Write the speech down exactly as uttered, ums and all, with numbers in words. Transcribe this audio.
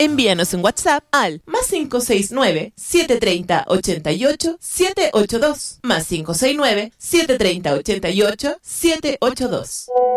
Envíanos un WhatsApp al más cinco seis nueve, siete tres cero, ocho ocho, siete ocho dos, más cinco seis nueve, siete tres cero, ocho ocho, siete ocho dos.